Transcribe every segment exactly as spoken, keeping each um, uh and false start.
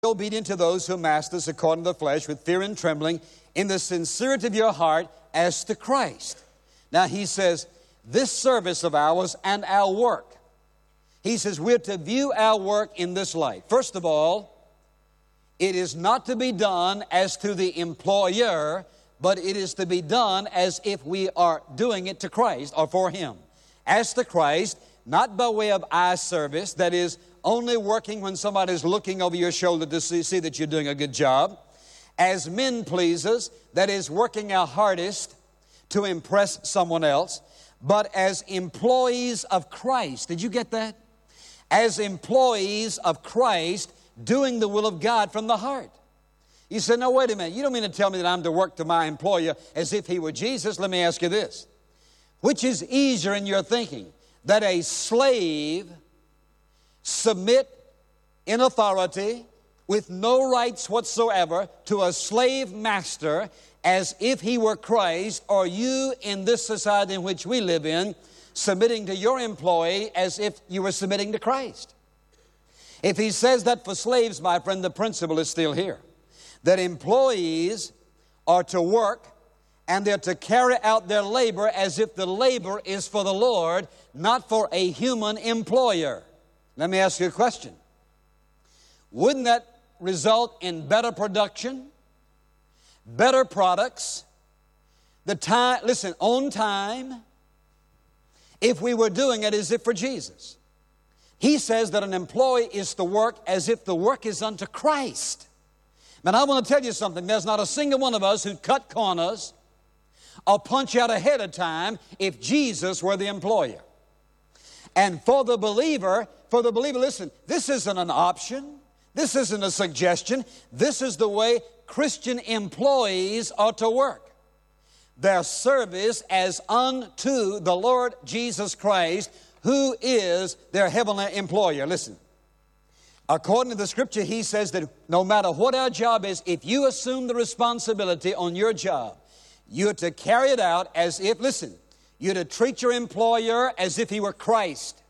obedient to those who are masters according to the flesh with fear and trembling in the sincerity of your heart as to Christ. Now he says, this service of ours and our work. He says we're to view our work in this light. First of all, it is not to be done as to the employer, but it is to be done as if we are doing it to Christ or for Him. As to Christ, not by way of eye service, that is, only working when somebody's looking over your shoulder to see, see that you're doing a good job. As men pleasers, that is, working our hardest to impress someone else. But as employees of Christ. Did you get that? As employees of Christ, doing the will of God from the heart. You say, no, wait a minute. You don't mean to tell me that I'm to work to my employer as if he were Jesus. Let me ask you this. Which is easier in your thinking? That a slave submit in authority with no rights whatsoever to a slave master as if he were Christ, or you in this society in which we live in submitting to your employee as if you were submitting to Christ? If he says that for slaves, my friend, the principle is still here. That employees are to work and they're to carry out their labor as if the labor is for the Lord, not for a human employer. Let me ask you a question. Wouldn't that result in better production, better products, the time, listen, on time, if we were doing it as if for Jesus? He says that an employee is to work as if the work is unto Christ. Man, I want to tell you something. There's not a single one of us who'd cut corners or punch out ahead of time if Jesus were the employer. And for the believer, for the believer, listen, this isn't an option. This isn't a suggestion. This is the way Christian employees are to work. Their service as unto the Lord Jesus Christ, who is their heavenly employer. Listen, according to the Scripture, He says that no matter what our job is, if you assume the responsibility on your job, you're to carry it out as if, listen, you're to treat your employer as if he were Christ.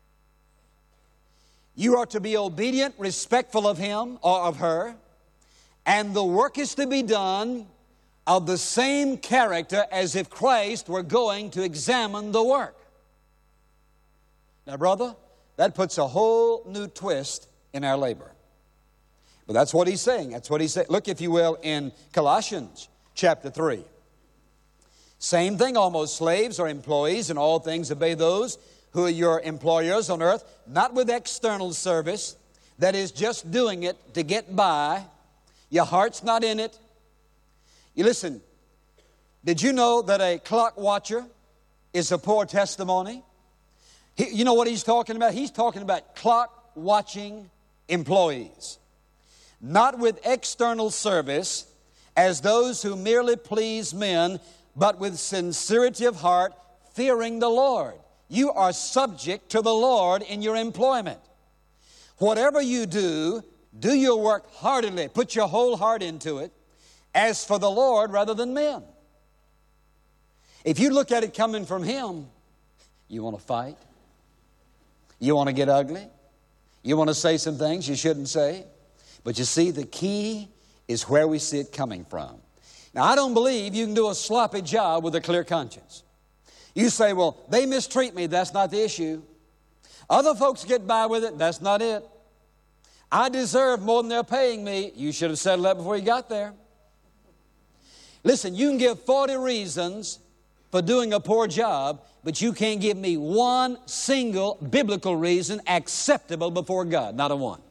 You are to be obedient, respectful of him or of her, and the work is to be done of the same character as if Christ were going to examine the work. Now, brother, that puts a whole new twist in our labor. But that's what he's saying. That's what he's saying. Look, if you will, in Colossians chapter three. Same thing almost. Slaves or employees in all things obey those who are your employers on earth, not with external service, that is just doing it to get by. Your heart's not in it. You listen, did you know that a clock watcher is a poor testimony? He, you know what he's talking about? He's talking about clock watching employees. Not with external service as those who merely please men, but with sincerity of heart, fearing the Lord. You are subject to the Lord in your employment. Whatever you do, do your work heartily. Put your whole heart into it, as for the Lord rather than men. If you look at it coming from Him, you want to fight. You want to get ugly. You want to say some things you shouldn't say. But you see, the key is where we see it coming from. Now, I don't believe you can do a sloppy job with a clear conscience. You say, well, they mistreat me. That's not the issue. Other folks get by with it. That's not it. I deserve more than they're paying me. You should have settled that before you got there. Listen, you can give forty reasons for doing a poor job, but you can't give me one single biblical reason acceptable before God. Not a one.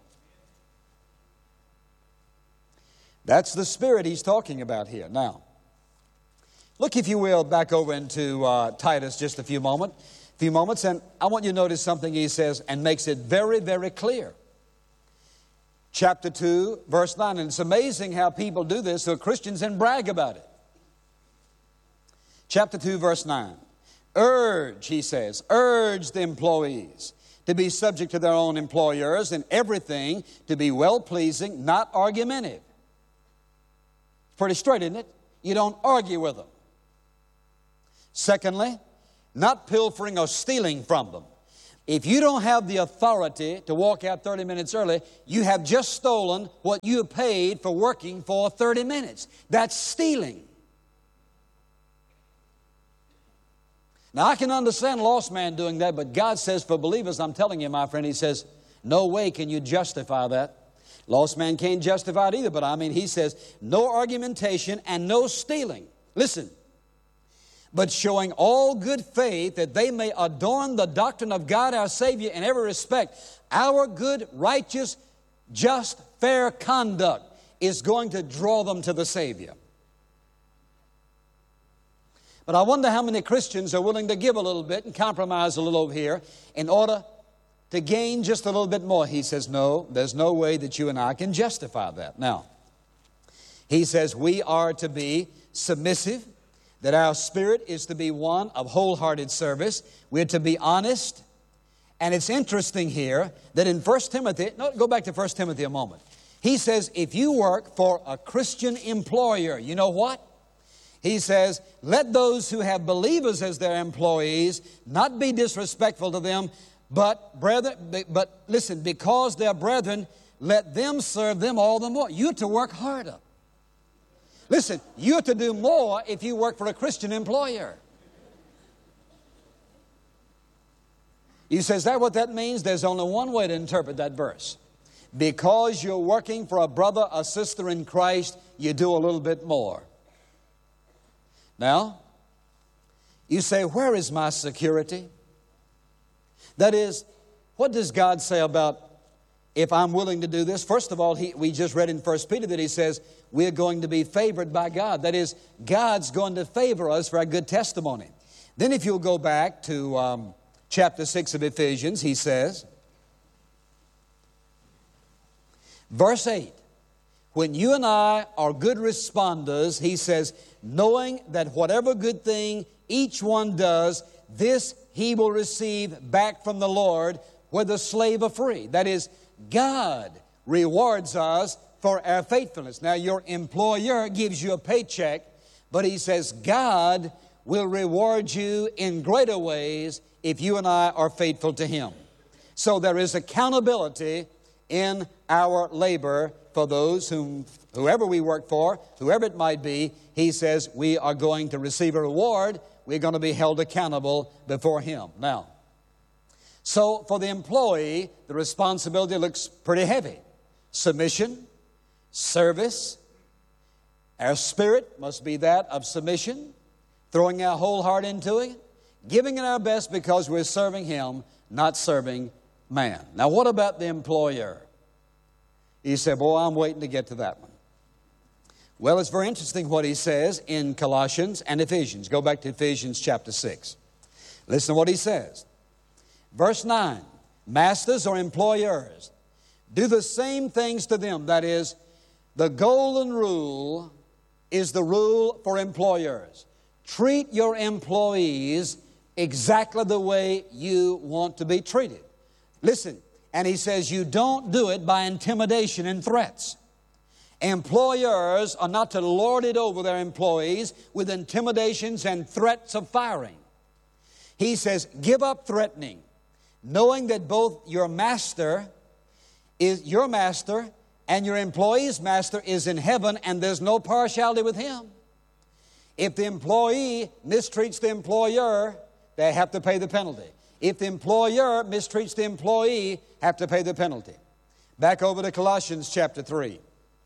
That's the spirit he's talking about here. Now, look, if you will, back over into uh, Titus just a few moment, few moments, and I want you to notice something he says and makes it very, very clear. Chapter two, verse nine, and it's amazing how people do this who are Christians and brag about it. Chapter two, verse nine. Urge, he says, urge the employees to be subject to their own employers in everything, to be well-pleasing, not argumentative. Pretty straight, isn't it? You don't argue with them. Secondly, not pilfering or stealing from them. If you don't have the authority to walk out thirty minutes early, you have just stolen what you paid for working for thirty minutes. That's stealing. Now, I can understand a lost man doing that, but God says for believers, I'm telling you, my friend, He says, no way can you justify that. Lost man can't justify it either, but I mean, He says, no argumentation and no stealing. Listen. But showing all good faith that they may adorn the doctrine of God our Savior in every respect. Our good, righteous, just, fair conduct is going to draw them to the Savior. But I wonder how many Christians are willing to give a little bit and compromise a little over here in order to gain just a little bit more. He says, no, there's no way that you and I can justify that. Now, He says we are to be submissive, that our spirit is to be one of wholehearted service. We're to be honest. And it's interesting here that in First Timothy, no, go back to First Timothy a moment. He says, if you work for a Christian employer, you know what? He says, let those who have believers as their employees not be disrespectful to them, but brethren, but listen, because they're brethren, let them serve them all the more. You're to work harder. Listen, you're to do more if you work for a Christian employer. You say, is that what that means? There's only one way to interpret that verse. Because you're working for a brother or sister in Christ, you do a little bit more. Now, you say, where is my security? That is, what does God say about if I'm willing to do this? First of all, he, we just read in First Peter that He says we're going to be favored by God. That is, God's going to favor us for our good testimony. Then if you'll go back to um, chapter six of Ephesians, he says, verse eight, when you and I are good responders, he says, knowing that whatever good thing each one does, this he will receive back from the Lord, whether slave or free. That is, God rewards us for our faithfulness. Now, your employer gives you a paycheck, but He says God will reward you in greater ways if you and I are faithful to Him. So there is accountability in our labor for those whom, whoever we work for, whoever it might be. He says we are going to receive a reward. We're going to be held accountable before Him. Now, so for the employee, the responsibility looks pretty heavy. Submission, service. Our spirit must be that of submission, throwing our whole heart into it, giving it our best because we're serving Him, not serving man. Now, what about the employer? You say, boy, I'm waiting to get to that one. Well, it's very interesting what he says in Colossians and Ephesians. Go back to Ephesians chapter six. Listen to what he says. Verse nine, masters or employers, do the same things to them. That is, the golden rule is the rule for employers. Treat your employees exactly the way you want to be treated. Listen, and he says you don't do it by intimidation and threats. Employers are not to lord it over their employees with intimidations and threats of firing. He says, give up threatening, knowing that both your master is your master and your employee's master is in heaven, and there's no partiality with him. If the employee mistreats the employer, they have to pay the penalty. If the employer mistreats the employee, have to pay the penalty. Back over to Colossians chapter three.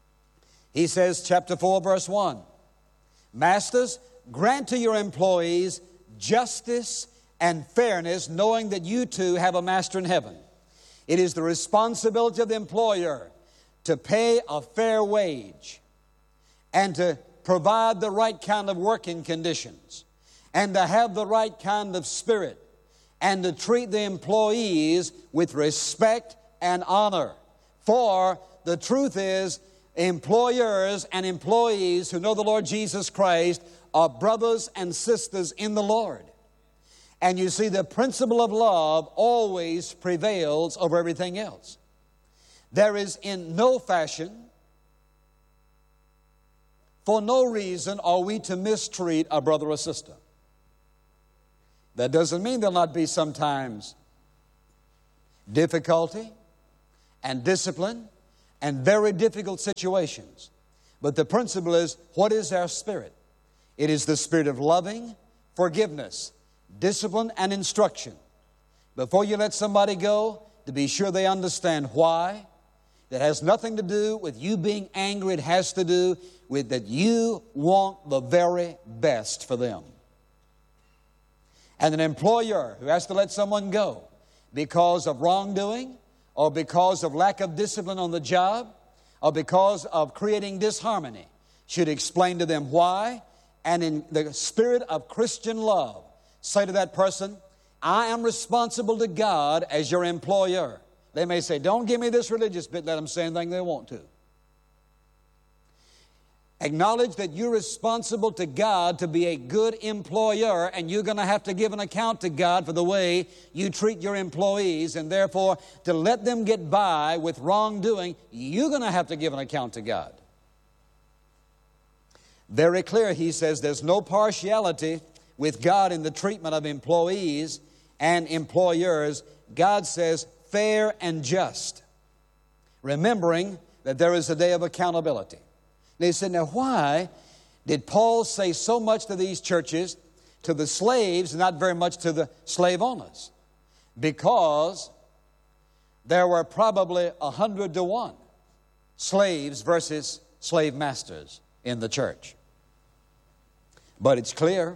He says, chapter four, verse one, masters, grant to your employees justice and fairness, knowing that you too have a master in heaven. It is the responsibility of the employer to pay a fair wage and to provide the right kind of working conditions and to have the right kind of spirit and to treat the employees with respect and honor. For the truth is, employers and employees who know the Lord Jesus Christ are brothers and sisters in the Lord. And you see, the principle of love always prevails over everything else. There is in no fashion, for no reason, are we to mistreat a brother or sister. That doesn't mean there'll not be sometimes difficulty and discipline and very difficult situations. But the principle is, what is our spirit? It is the spirit of loving, forgiveness, discipline, and instruction. Before you let somebody go, to be sure they understand why. That has nothing to do with you being angry. It has to do with that you want the very best for them. And an employer who has to let someone go because of wrongdoing or because of lack of discipline on the job or because of creating disharmony should explain to them why, and in the spirit of Christian love, say to that person, I am responsible to God as your employer. They may say, don't give me this religious bit, let them say anything they want to. Acknowledge that you're responsible to God to be a good employer, and you're going to have to give an account to God for the way you treat your employees, and therefore to let them get by with wrongdoing, you're going to have to give an account to God. Very clear, he says, there's no partiality with God in the treatment of employees and employers. God says fair and just, remembering that there is a day of accountability. They said, now why did Paul say so much to these churches, to the slaves, and not very much to the slave owners? Because there were probably a hundred to one slaves versus slave masters in the church. But it's clear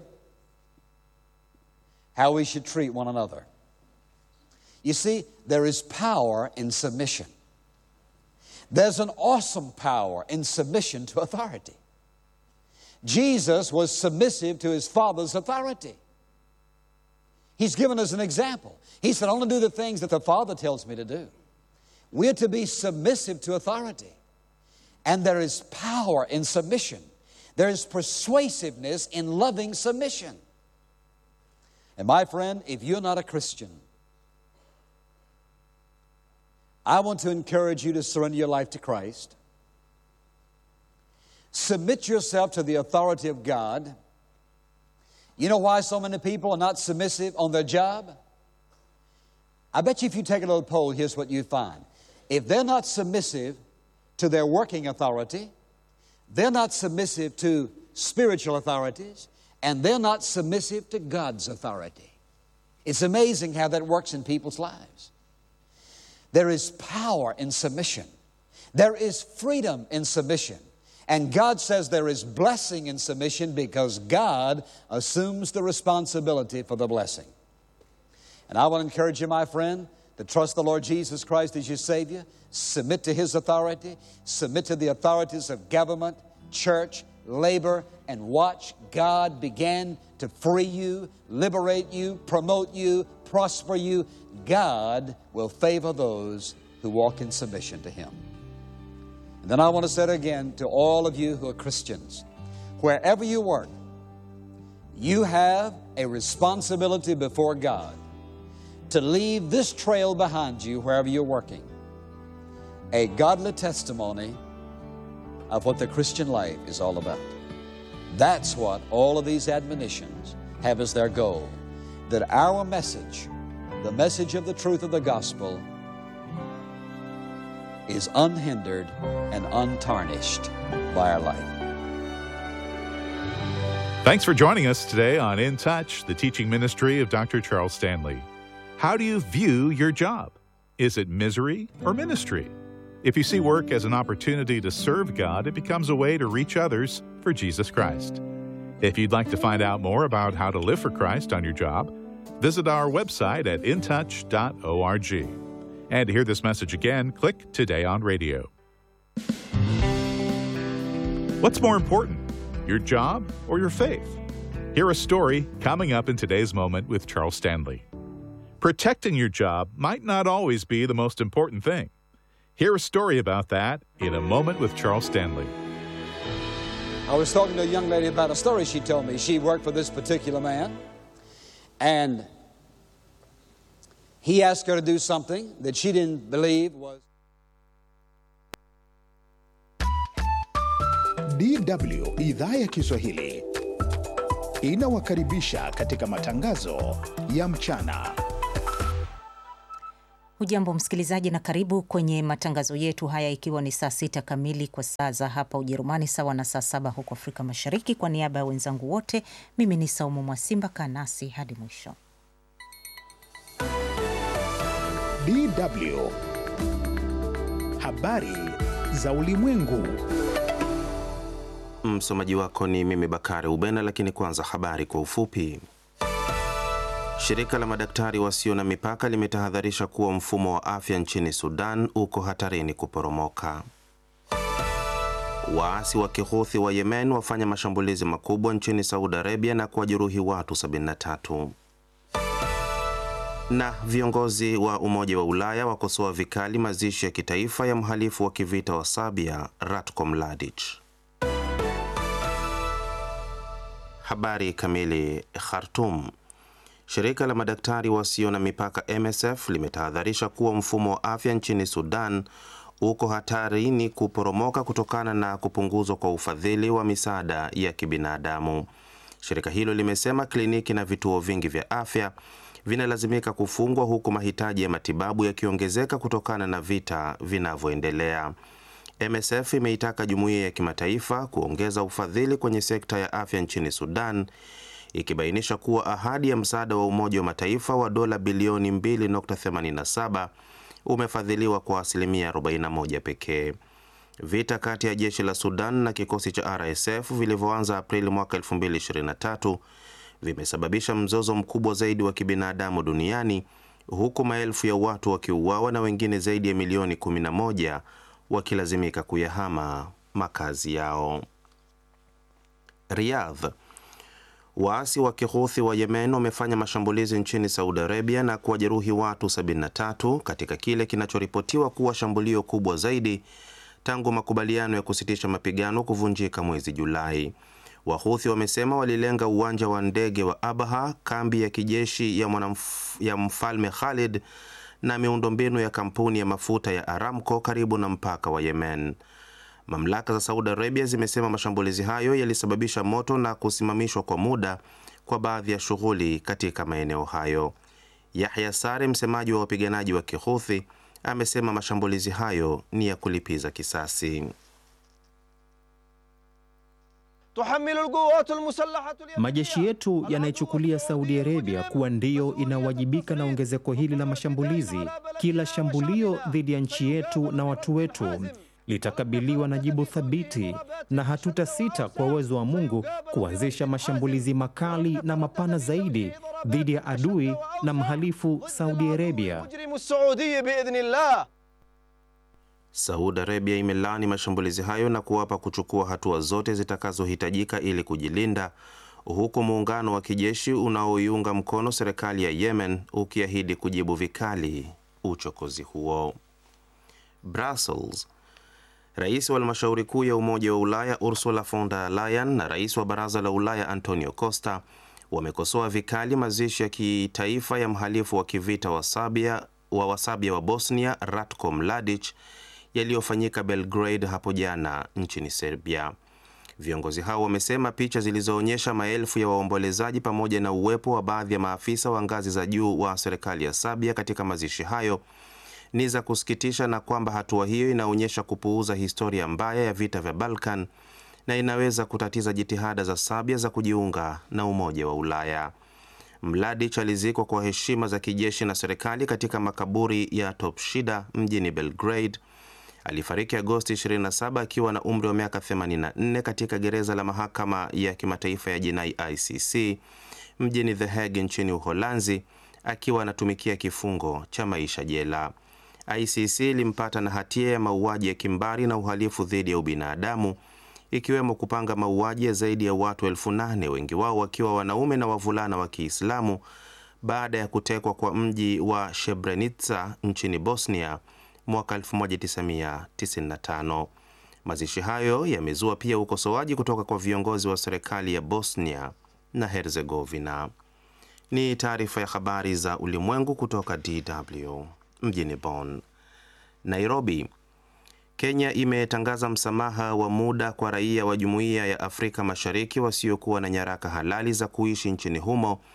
how we should treat one another. You see, there is power in submission. There's an awesome power in submission to authority. Jesus was submissive to His Father's authority. He's given us an example. He said, only do the things that the Father tells me to do. We're to be submissive to authority. And there is power in submission. There is persuasiveness in loving submission. And my friend, if you're not a Christian, I want to encourage you to surrender your life to Christ. Submit yourself to the authority of God. You know why so many people are not submissive on their job? I bet you if you take a little poll, here's what you find. If they're not submissive to their working authority, they're not submissive to spiritual authorities, and they're not submissive to God's authority. It's amazing how that works in people's lives. There is power in submission. There is freedom in submission. And God says there is blessing in submission because God assumes the responsibility for the blessing. And I want to encourage you, my friend, to trust the Lord Jesus Christ as your Savior. Submit to His authority. Submit to the authorities of government, church, labor, and watch God begin to free you, liberate you, promote you, prosper you. God will favor those who walk in submission to Him. And then I want to say it again to all of you who are Christians. Wherever you work, you have a responsibility before God to leave this trail behind you wherever you're working. A godly testimony of what the Christian life is all about. That's what all of these admonitions have as their goal. That our message, the message of the truth of the gospel, is unhindered and untarnished by our life. Thanks for joining us today on In Touch, the teaching ministry of Doctor Charles Stanley. How do you view your job? Is it misery or ministry? If you see work as an opportunity to serve God, it becomes a way to reach others for Jesus Christ. If you'd like to find out more about how to live for Christ on your job, visit our website at in touch dot org. And to hear this message again, click Today on Radio. What's more important, your job or your faith? Hear a story coming up in today's moment with Charles Stanley. Protecting your job might not always be the most important thing. Hear a story about that in a moment with Charles Stanley. I was talking to a young lady about a story she told me. She worked for this particular man, and he asked her to do something that she didn't believe was... D W Idhaa ya Kiswahili inawakaribisha katika matangazo ya mchana. Hujambo msikilizaji na karibu kwenye matangazo yetu haya, ikiwa ni saa sita kamili kwa saa za hapa Ujerumani, sawa na saa saba huko Afrika Mashariki. Kwa niaba ya wenzangu wote, mimi ni Saumu Mwasimba. Kaa nasi hadi mwisho. D W Habari za Ulimwengu. Msomaji wako ni mimi Bakari Ubena, lakini kwanza habari kwa ufupi. Shirika la madaktari wasio na mipaka limetahadharisha kuwa mfumo wa afya nchini Sudan uko hatarini kuporomoka. Waasi wa Kihouthi wa Yemen wafanya mashambulizi makubwa nchini Saudi Arabia na kuwajeruhi watu sabini na tatu. Na viongozi wa Umoja wa Ulaya wakosoa vikali mazishi ya kitaifa ya mhalifu wa kivita wa Serbia Ratko Mladic. Habari kamili. Khartoum. Shirika la madaktari wasio na mipaka M S F limetahadharisha kuwa mfumo wa afya nchini Sudan uko hatarini kuporomoka kutokana na kupunguzwa kwa ufadhili wa misaada ya kibinadamu. Shirika hilo limesema kliniki na vituo vingi vya afya vinalazimika kufungwa huku mahitaji ya matibabu yakiongezeka kutokana na vita vinavyoendelea. M S F imeitaka jumuiya ya kimataifa kuongeza ufadhili kwenye sekta ya afya nchini Sudan, ikibainisha kuwa ahadi ya msaada wa Umoja wa Mataifa wa dola bilioni mbili nukta themanini na saba umefadhiliwa kwa asilimia arobaini na moja pekee. Vita kati ya jeshi la Sudan na kikosi cha R S F vilivyoanza Aprili mwaka elfu mbili ishirini na tatu vimesababisha mzozo mkubwa zaidi wa kibinadamu duniani, huku maelfu ya watu wakiuawa na wengine zaidi ya milioni kumi na moja wakilazimika kuyahama makazi yao. Riyadh. Waasi wa Kihouthi wa Yemen wamefanya mashambulizi nchini Saudi Arabia na kuwajeruhi watu sabini na tatu katika kile kinachoripotiwa kuwa shambulio kubwa zaidi tangu makubaliano ya kusitisha mapigano kuvunjika mwezi Julai. Wahouthi wamesema walilenga uwanja wa ndege wa Abaha, kambi ya kijeshi ya, mwanamf, ya Mfalme Khalid na miundombinu ya kampuni ya mafuta ya Aramco karibu na mpaka wa Yemen. Mamlaka za Saudi Arabia zimesema mashambulizi hayo yalisababisha moto na kusimamishwa kwa muda kwa baadhi ya shughuli katika maeneo hayo. Yahya Sare, msemaji wa wapiganaji wa Kihouthi, amesema mashambulizi hayo ni ya kulipiza kisasi. Majeshi yetu yanaichukulia Saudi Arabia kuwa ndiyo inawajibika na ongezeko hili la mashambulizi. Kila shambulio dhidi ya nchi yetu na watu wetu litakabiliwa na jibu thabiti, na hatutasita kwa uwezo wa Mungu kuanzisha mashambulizi makali na mapana zaidi dhidi ya adui na mhalifu Saudi Arabia. Saudi Arabia imelaani mashambulizi hayo na kuwapa kuchukua hatua zote zitakazohitajika ili kujilinda, huku muungano wa kijeshi unaoiunga mkono serikali ya Yemen ukiahidi kujibu vikali uchokozi huo. Brussels. Rais wa halmashauri kuu ya Umoja wa Ulaya Ursula von der Leyen na rais wa Baraza la Ulaya Antonio Costa wamekosoa vikali mazishi ya kitaifa ya mhalifu wa kivita wa Serbia wa Wasabia wa Bosnia Ratko Mladic yaliyofanyika Belgrade hapo jana nchini Serbia. Viongozi hao wamesema picha zilizoonyesha maelfu ya waombolezaji pamoja na uwepo wa baadhi ya maafisa wa ngazi za juu wa serikali ya Serbia katika mazishi hayo ni za kusikitisha, na kwamba hatua hiyo inaonyesha kupuuza historia mbaya ya vita vya Balkan na inaweza kutatiza jitihada za Serbia za kujiunga na Umoja wa Ulaya. Mladic alizikwa kwa heshima za kijeshi na serikali katika makaburi ya Topshida mjini Belgrade. Alifariki Agosti ishirini na saba akiwa na umri wa miaka themanini na nne katika gereza la mahakama ya kimataifa ya jinai I C C mjini The Hague nchini Uholanzi, akiwa anatumikia kifungo cha maisha jela. I C C ilimpata na hatia ya mauaji ya kimbari na uhalifu dhidi ya ubinadamu, ikiwemo kupanga mauaji ya zaidi ya watu elfu nane, wengi wao wakiwa wanaume na wavulana wa Kiislamu, baada ya kutekwa kwa mji wa Srebrenica nchini Bosnia mwaka elfu moja tisa mia tisini na tano. Mazishi hayo yamezua pia ukosoaji kutoka kwa viongozi wa serikali ya Bosnia na Herzegovina. Ni taarifa ya habari za ulimwengu kutoka D W mjini Bonn. Nairobi. Kenya imetangaza msamaha wa muda kwa raia wa Jumuiya ya Afrika Mashariki wasiokuwa na nyaraka halali za kuishi nchini humo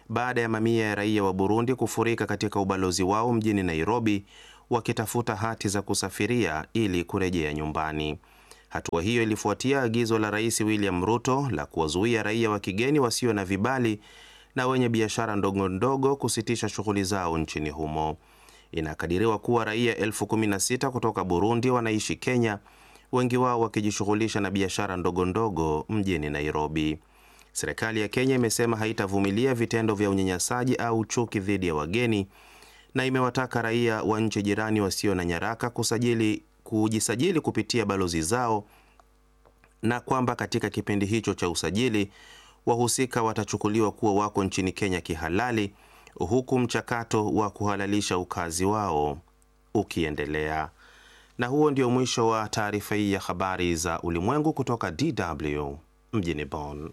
baada ya mamia ya raia wa Burundi kufurika katika ubalozi wao mjini Nairobi wakitafuta hati za kusafiria ili kurejea nyumbani. Hatua hiyo ilifuatia agizo la Rais William Ruto la kuwazuia raia wa kigeni wasio na vibali na wenye biashara ndogo ndogo kusitisha shughuli zao nchini humo. Inakadiriwa kuwa raia elfu kumi na sita kutoka Burundi wanaishi Kenya, wengi wao wakijishughulisha na biashara ndogo ndogo mjini Nairobi. Serikali ya Kenya imesema haitavumilia vitendo vya unyanyasaji au chuki dhidi ya wageni na imewataka raia wa nchi jirani wasio na nyaraka kusajili kujisajili kupitia balozi zao, na kwamba katika kipindi hicho cha usajili wahusika watachukuliwa kuwa wako nchini Kenya kihalali, huku mchakato wa kuhalalisha ukazi wao ukiendelea. Na huo ndio mwisho wa taarifa hii ya habari za ulimwengu kutoka D W mjini Bonn.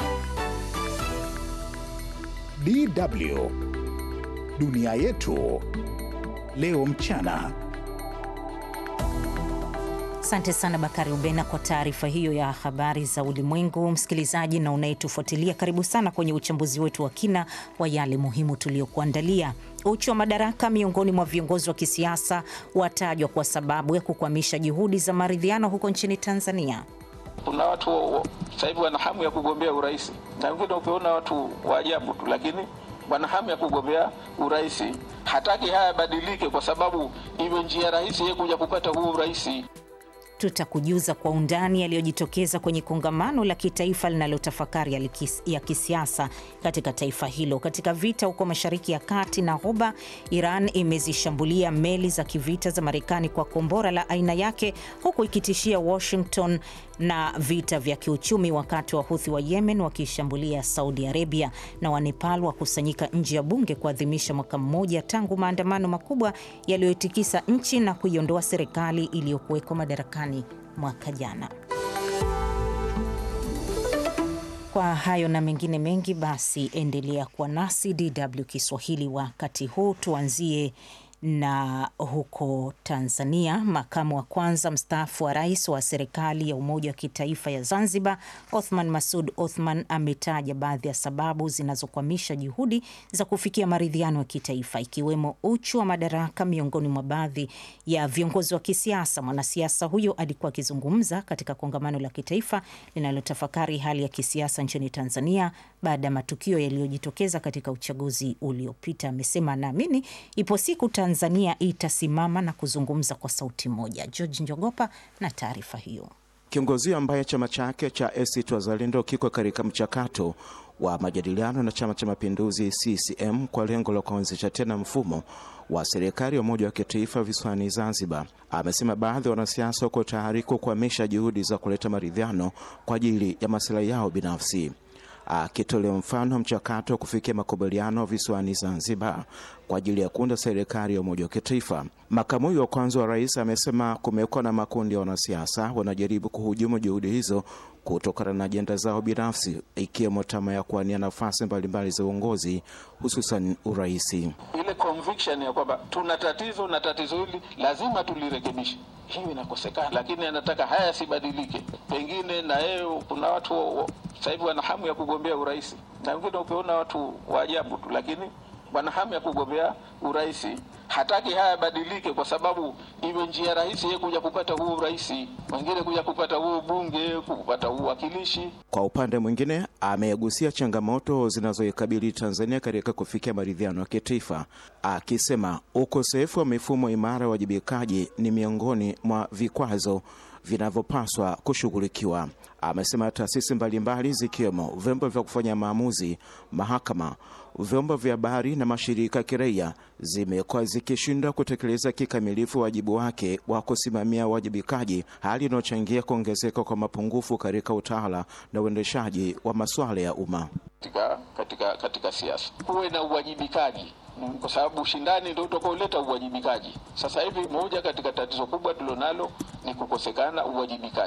D W Dunia Yetu Leo Mchana. Asante sana Bakari Ubena kwa taarifa hiyo ya habari za ulimwengu. Msikilizaji na unayetufuatilia, karibu sana kwenye uchambuzi wetu wa kina wa yale muhimu tuliokuandalia. Uchu wa madaraka miongoni mwa viongozi wa kisiasa watajwa kwa sababu ya kukwamisha juhudi za maridhiano huko nchini Tanzania. Kuna watu sasa hivi wana hamu ya kugombea urais. Na wengine ukiona watu wa ajabu tu, lakini wana hamu ya kugombea urais. Hataki haya badilike kwa sababu iwe njia rahisi yeye kuja kupata huo urais. Tutakujuza kwa undani yaliyojitokeza kwenye kongamano la kitaifa linalotafakari ya kisiasa katika taifa hilo. Katika vita huko Mashariki ya Kati na Ghuba, Iran imezishambulia meli za kivita za Marekani kwa kombora la aina yake, huku ikitishia Washington na vita vya kiuchumi, wakati wa Houthi wa Yemen wakishambulia Saudi Arabia. Na wa Nepal wakusanyika nje ya bunge kuadhimisha mwaka mmoja tangu maandamano makubwa yaliyotikisa nchi na kuiondoa serikali iliyokuweko madarakani mwaka jana. Kwa hayo na mengine mengi, basi endelea kuwa nasi D W Kiswahili. Wakati huu tuanzie na huko Tanzania. Makamu wa kwanza mstaafu wa rais wa serikali ya umoja wa kitaifa ya Zanzibar, Othman Masoud Othman, ametaja baadhi ya sababu zinazokwamisha juhudi za kufikia maridhiano ya kitaifa, ikiwemo uchu wa madaraka miongoni mwa baadhi ya viongozi wa kisiasa. Mwanasiasa huyo alikuwa akizungumza katika kongamano la kitaifa linalotafakari hali ya kisiasa nchini Tanzania baada ya matukio yaliyojitokeza katika uchaguzi uliopita. Amesema naamini ipo siku Tanzania itasimama na kuzungumza kwa sauti moja. George Njogopa na taarifa hiyo. Kiongozi ambaye chama chake cha A C T Wazalendo kiko katika mchakato wa majadiliano na Chama cha Mapinduzi C C M kwa lengo la kuanzisha tena mfumo wa serikali ya umoja wa kitaifa visiwani Zanzibar, amesema baadhi ya wanasiasa wako tayari kukwamisha juhudi za kuleta maridhiano kwa ajili ya maslahi yao binafsi. Akitolea mfano mchakato wa kufikia makubaliano visiwani Zanzibar kwa ajili ya kuunda serikali ya umoja wa kitaifa. Makamu wa kwanza wa rais amesema kumekuwa na makundi ya wanasiasa wanajaribu kuhujumu juhudi hizo kutokana na ajenda zao binafsi, ikiwemo tamaa ya kuwania nafasi mbalimbali za uongozi, hususan uraisi. Ile conviction ya kwamba tuna tatizo na tatizo hili lazima tulirekebishe, hiyo inakosekana, lakini anataka haya sibadilike. Pengine na yeye kuna watu sasa hivi wana hamu ya kugombea urais. Na wengine ukiona watu wa ajabu tu, lakini wana hamu ya kugombea urais. Hataki haya badilike kwa sababu iwe njia rahisi yeye kuja kupata huo urais, wengine kuja kupata huo bunge, kupata huo wakilishi. Kwa upande mwingine, amegusia changamoto zinazoikabili Tanzania katika kufikia maridhiano ya kitaifa, akisema ukosefu wa mifumo imara ya wajibikaji ni miongoni mwa vikwazo vinavyopaswa kushughulikiwa. Amesema taasisi mbalimbali zikiwemo vyombo vya kufanya maamuzi, mahakama, vyombo vya habari na mashirika ya kiraia zimekuwa zikishindwa kutekeleza kikamilifu wajibu wake wa kusimamia wajibikaji, hali inayochangia kuongezeka kwa mapungufu katika utawala na uendeshaji wa masuala ya umma. Katika katika katika siasa kuwe na uwajibikaji, kwa sababu ushindani ndio utakaoleta uwajibikaji. Sasa hivi moja katika tatizo kubwa tulilonalo ni kukosekana uwajibikaji.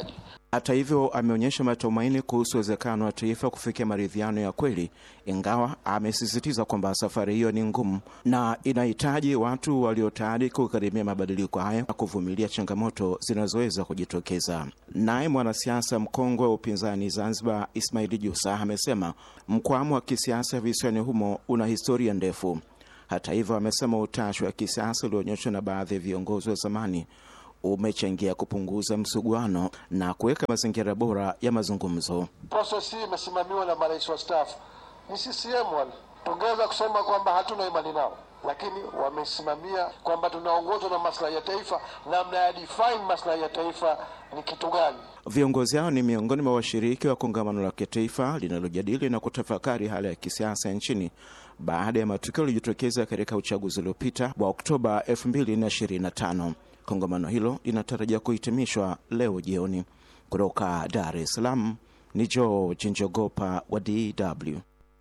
Hata hivyo, ameonyesha matumaini kuhusu uwezekano wa taifa kufikia maridhiano ya kweli, ingawa amesisitiza kwamba safari hiyo ni ngumu na inahitaji watu walio tayari kukaribia mabadiliko haya na kuvumilia changamoto zinazoweza kujitokeza. Naye mwanasiasa mkongwe wa upinzani Zanzibar, Ismail Jussa, amesema mkwamo wa kisiasa visiwani humo una historia ndefu. Hata hivyo, amesema utashi wa kisiasa ulioonyeshwa na baadhi ya viongozi wa zamani umechangia kupunguza msuguano na kuweka mazingira bora ya mazungumzo. Process hii imesimamiwa na marais wastaafu. Ni C C M wale. Tungeweza kusema kwamba hatuna imani nao, lakini wamesimamia kwamba tunaongozwa na maslahi ya taifa, namna ya define maslahi ya taifa ni kitu gani. Viongozi hao ni miongoni mwa washiriki wa kongamano la kitaifa linalojadili na kutafakari hali ya kisiasa nchini baada ya matukio yaliyotokeza katika uchaguzi uliopita wa Oktoba elfu mbili na ishirini na tano. Kongamano hilo linatarajia kuhitimishwa leo jioni. Kutoka Dar es Salaam ni George Njogopa wa D W.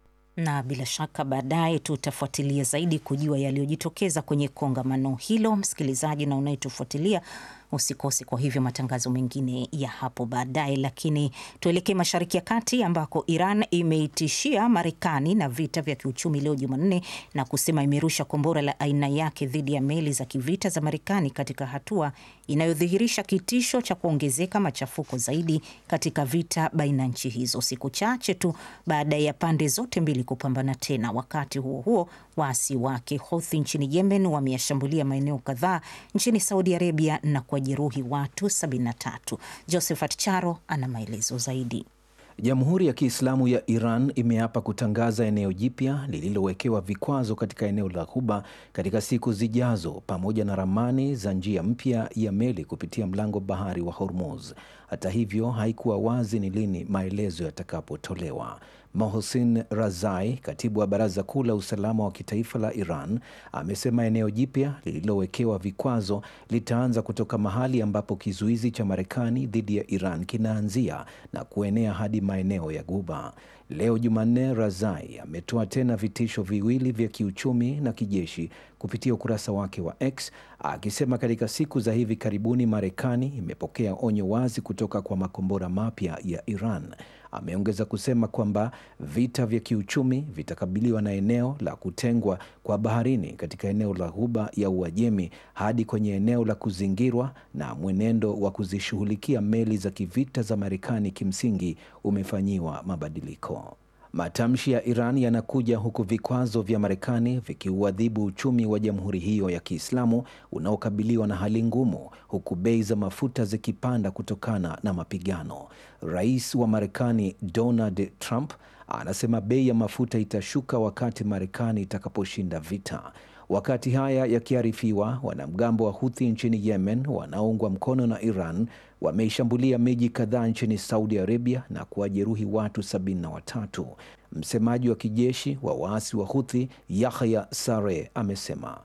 Na bila shaka baadaye tutafuatilia zaidi kujua yaliyojitokeza kwenye kongamano hilo. Msikilizaji na unayetufuatilia, usikose kwa hivyo matangazo mengine ya hapo baadaye. Lakini tuelekee Mashariki ya Kati ambako Iran imeitishia Marekani na vita vya kiuchumi leo Jumanne na kusema imerusha kombora la aina yake dhidi ya meli za kivita za Marekani katika hatua inayodhihirisha kitisho cha kuongezeka machafuko zaidi katika vita baina nchi hizo, siku chache tu baada ya pande zote mbili kupambana tena. Wakati huo huo, waasi wake Houthi nchini Yemen wameyashambulia maeneo kadhaa nchini Saudi Arabia na kujeruhi watu sabini na tatu. Josephat Charo ana maelezo zaidi. Jamhuri ya Kiislamu ya Iran imeapa kutangaza eneo jipya lililowekewa vikwazo katika eneo la Ghuba katika siku zijazo, pamoja na ramani za njia mpya ya meli kupitia mlango bahari wa Hormuz. Hata hivyo, haikuwa wazi ni lini maelezo yatakapotolewa. Mohsin Razai, katibu wa Baraza Kuu la Usalama wa Kitaifa la Iran, amesema eneo jipya lililowekewa vikwazo litaanza kutoka mahali ambapo kizuizi cha Marekani dhidi ya Iran kinaanzia na kuenea hadi maeneo ya Ghuba. Leo Jumanne, Razai ametoa tena vitisho viwili vya kiuchumi na kijeshi kupitia ukurasa wake wa X, akisema katika siku za hivi karibuni Marekani imepokea onyo wazi kutoka kwa makombora mapya ya Iran. Ameongeza kusema kwamba vita vya kiuchumi vitakabiliwa na eneo la kutengwa kwa baharini katika eneo la Ghuba ya Uajemi hadi kwenye eneo la kuzingirwa, na mwenendo wa kuzishughulikia meli za kivita za Marekani kimsingi umefanyiwa mabadiliko. Matamshi ya Iran yanakuja huku vikwazo vya Marekani vikiuadhibu uchumi wa jamhuri hiyo ya Kiislamu unaokabiliwa na hali ngumu, huku bei za mafuta zikipanda kutokana na mapigano. Rais wa Marekani Donald Trump anasema bei ya mafuta itashuka wakati Marekani itakaposhinda vita. Wakati haya yakiarifiwa, wanamgambo wa Houthi nchini Yemen wanaoungwa mkono na Iran wameishambulia miji kadhaa nchini Saudi Arabia na kuwajeruhi watu sabini na watatu. Msemaji wa kijeshi wa waasi wa Houthi, Yahya Sareh, amesema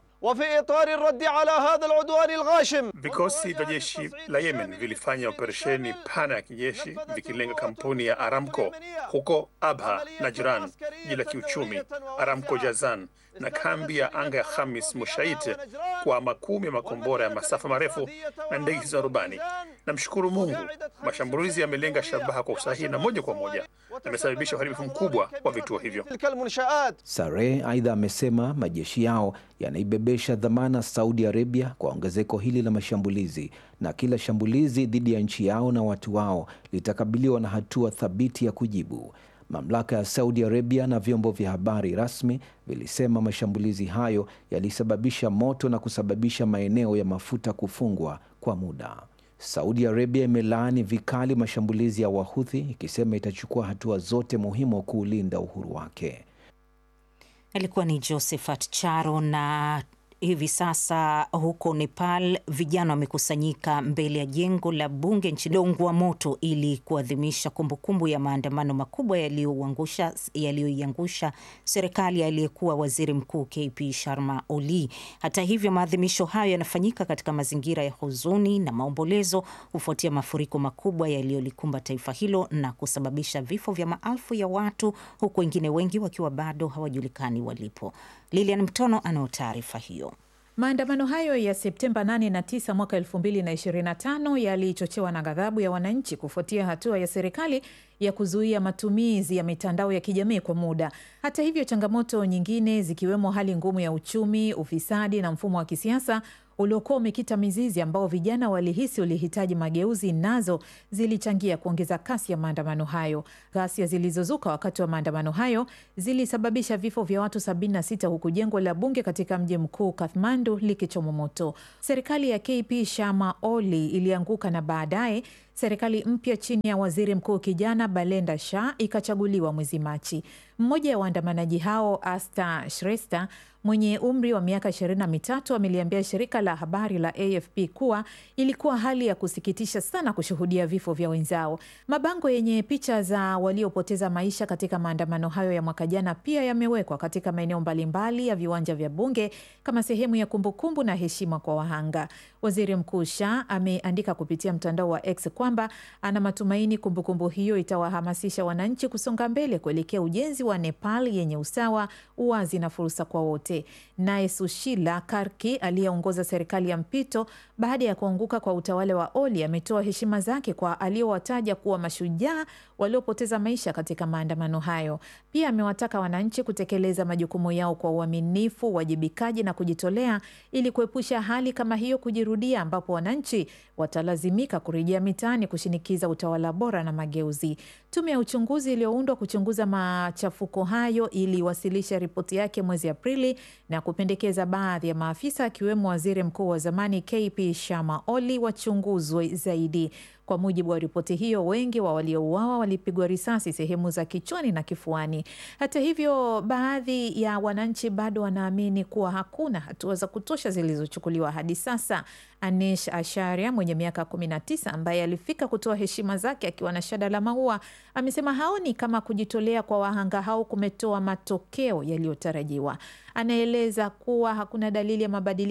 vikosi vya jeshi la Yemen vilifanya operesheni pana ya kijeshi vikilenga kampuni ya Aramco huko Abha na Jiran, jiji la kiuchumi Aramco Jazan, na kambi ya anga ya Khamis Mushait kwa makumi ya makombora ya masafa marefu na ndege za rubani. Namshukuru Mungu, mashambulizi yamelenga shabaha kwa usahihi na moja kwa moja, yamesababisha uharibifu mkubwa wa vituo hivyo. Sareh aidha amesema majeshi yao yanaibebesha dhamana Saudi Arabia kwa ongezeko hili la mashambulizi, na kila shambulizi dhidi ya nchi yao na watu wao litakabiliwa na hatua thabiti ya kujibu. Mamlaka ya Saudi Arabia na vyombo vya habari rasmi vilisema mashambulizi hayo yalisababisha moto na kusababisha maeneo ya mafuta kufungwa kwa muda. Saudi Arabia imelaani vikali mashambulizi ya Wahuthi, ikisema itachukua hatua zote muhimu kuulinda uhuru wake. Alikuwa ni Josephat Charo. Na hivi sasa huko Nepal, vijana wamekusanyika mbele ya jengo la bunge nchini loungua moto ili kuadhimisha kumbukumbu ya maandamano makubwa yaliyoangusha yaliyoiangusha serikali aliyekuwa waziri mkuu K P Sharma Oli. Hata hivyo, maadhimisho hayo yanafanyika katika mazingira ya huzuni na maombolezo kufuatia mafuriko makubwa yaliyolikumba taifa hilo na kusababisha vifo vya maelfu ya watu, huku wengine wengi wakiwa bado hawajulikani walipo. Lilian Mtono anao taarifa hiyo. Maandamano hayo ya Septemba nane na tisa mwaka elfu mbili na ishirini na tano yalichochewa na ghadhabu ya wananchi kufuatia hatua ya serikali ya kuzuia matumizi ya mitandao ya kijamii kwa muda. Hata hivyo, changamoto nyingine zikiwemo hali ngumu ya uchumi, ufisadi na mfumo wa kisiasa uliokuwa umekita mizizi ambao vijana walihisi ulihitaji mageuzi, nazo zilichangia kuongeza kasi ya maandamano hayo. Ghasia zilizozuka wakati wa maandamano hayo zilisababisha vifo vya watu sabini na sita huku jengo la bunge katika mji mkuu Kathmandu likichoma moto. Serikali ya K P Sharma Oli ilianguka na baadaye serikali mpya chini ya waziri mkuu kijana Balenda Shah ikachaguliwa mwezi Machi. Mmoja wa waandamanaji hao, Asta Shrestha, mwenye umri wa miaka ishirini na mitatu, ameliambia shirika la habari la A F P kuwa ilikuwa hali ya kusikitisha sana kushuhudia vifo vya wenzao. Mabango yenye picha za waliopoteza maisha katika maandamano hayo ya mwaka jana pia yamewekwa katika maeneo mbalimbali ya viwanja vya bunge kama sehemu ya kumbukumbu na heshima kwa wahanga. Waziri Mkuu Shah ameandika kupitia mtandao wa X kwamba ana matumaini kumbukumbu hiyo itawahamasisha wananchi kusonga mbele kuelekea ujenzi wa Nepal yenye usawa, uwazi na fursa kwa wote. Naye Sushila Karki aliyeongoza serikali ya mpito baada ya kuanguka kwa utawala wa Oli ametoa heshima zake kwa aliowataja kuwa mashujaa waliopoteza maisha katika maandamano hayo. Pia amewataka wananchi kutekeleza majukumu yao kwa uaminifu, uwajibikaji na kujitolea ili kuepusha hali kama hiyo kujirudia, ambapo wananchi watalazimika kurejea mitaani kushinikiza utawala bora na mageuzi. Tume ya uchunguzi iliyoundwa kuchunguza machafuko hayo iliwasilisha ripoti yake mwezi Aprili na kupendekeza baadhi ya maafisa akiwemo waziri mkuu wa zamani K P Sharma Oli wachunguzwe zaidi. Kwa mujibu wa ripoti hiyo, wengi wa waliouawa walipigwa risasi sehemu za kichwani na kifuani. Hata hivyo, baadhi ya wananchi bado wanaamini kuwa hakuna hatua za kutosha zilizochukuliwa hadi sasa. Anish Asharia mwenye miaka kumi na tisa ambaye alifika kutoa heshima zake akiwa na shada la maua amesema haoni kama kujitolea kwa wahanga hao kumetoa matokeo yaliyotarajiwa. Anaeleza kuwa hakuna dalili ya mabadiliko